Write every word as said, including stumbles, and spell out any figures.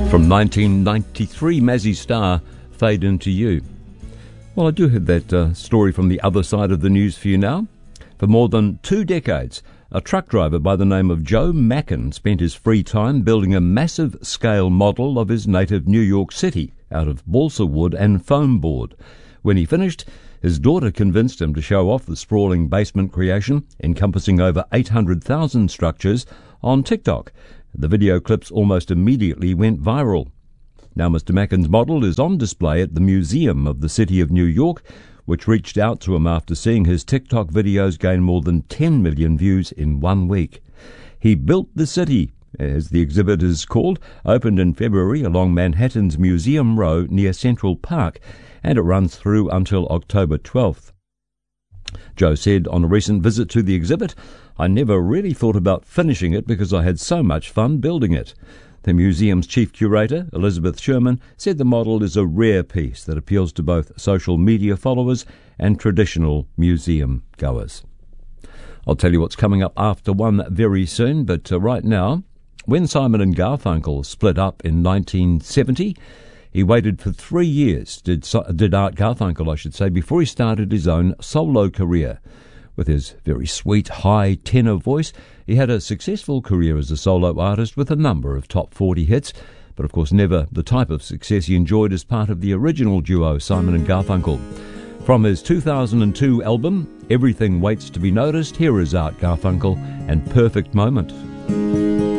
From nineteen ninety-three, Mazzy Star, Fade Into You. Well, I do have that uh, story from the other side of the news for you now. For more than two decades, a truck driver by the name of Joe Mackin spent his free time building a massive scale model of his native New York City out of balsa wood and foam board. When he finished, his daughter convinced him to show off the sprawling basement creation, encompassing over eight hundred thousand structures, on TikTok. The video clips almost immediately went viral. Now Mister Mackin's model is on display at the Museum of the City of New York, which reached out to him after seeing his TikTok videos gain more than ten million views in one week. He built the city, as the exhibit is called, opened in February along Manhattan's Museum Row near Central Park, and it runs through until October twelfth. Joe said on a recent visit to the exhibit, "I never really thought about finishing it because I had so much fun building it." The museum's chief curator, Elizabeth Sherman, said the model is a rare piece that appeals to both social media followers and traditional museum goers. I'll tell you what's coming up after one very soon, but uh, right now, when Simon and Garfunkel split up in nineteen seventy, he waited for three years, did, did Art Garfunkel, I should say, before he started his own solo career. With his very sweet, high tenor voice, he had a successful career as a solo artist with a number of top forty hits, but of course never the type of success he enjoyed as part of the original duo Simon and Garfunkel. From his two thousand two album, Everything Waits to Be Noticed, here is Art Garfunkel and Perfect Moment.